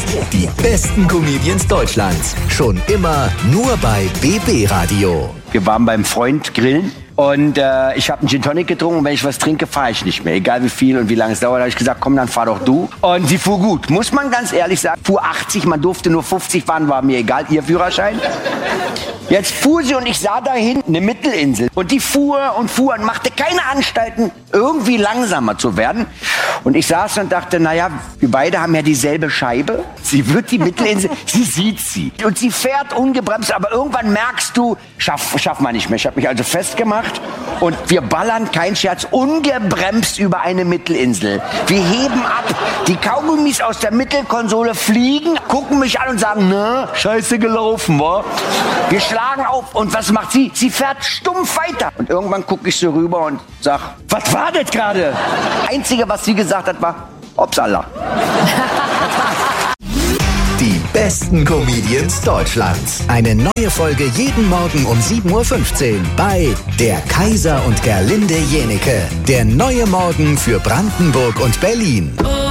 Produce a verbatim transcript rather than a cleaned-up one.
Die besten Comedians Deutschlands. Schon immer nur bei B B Radio. Wir waren beim Freund grillen und äh, ich habe einen Gin Tonic getrunken und wenn ich was trinke, fahre ich nicht mehr. Egal wie viel und wie lange es dauert, habe ich gesagt, komm, dann fahr doch du. Und sie fuhr gut, muss man ganz ehrlich sagen. Fuhr achtzig, man durfte nur fünfzig fahren, war mir egal, ihr Führerschein. Jetzt fuhr sie und ich sah da hinten eine Mittelinsel. Und die fuhr und fuhr und machte keine Anstalten, irgendwie langsamer zu werden. Und ich saß und dachte, naja, wir beide haben ja dieselbe Scheibe. Sie wird die Mittelinsel, sie sieht sie. Und sie fährt ungebremst, aber irgendwann merkst du, schaff, schaff man nicht mehr. Ich habe mich also festgemacht und wir ballern, kein Scherz, ungebremst über eine Mittelinsel. Wir heben ab, die Kaugummis aus der Mittelkonsole fliegen, gucken mich an und sagen, na, scheiße gelaufen, wa? Wir schlagen auf und was macht sie? Sie fährt stumpf weiter. Und irgendwann gucke ich so rüber und sag, was war das gerade? Einzige, was sie gesagt hat, war, Upsala. Die besten Comedians Deutschlands. Eine neue Folge jeden Morgen um sieben Uhr fünfzehn bei Der Kaiser und Gerlinde Jenieke. Der neue Morgen für Brandenburg und Berlin.